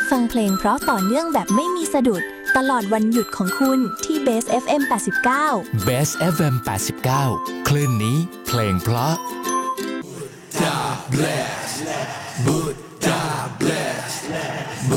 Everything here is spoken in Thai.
ฟังเพลงเพราะต่อเนื่องแบบไม่มีสะดุดตลอดวันหยุดของคุณที่ Base FM 89 Base FM 89 คลื่นนี้เพลงเพราะ